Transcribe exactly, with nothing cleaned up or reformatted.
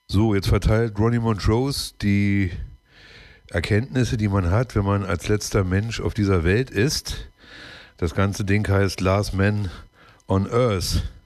So, jetzt verteilt Ronnie Montrose die Erkenntnisse, die man hat, wenn man als letzter Mensch auf dieser Welt ist. Das ganze Ding heißt Last Man on Earth.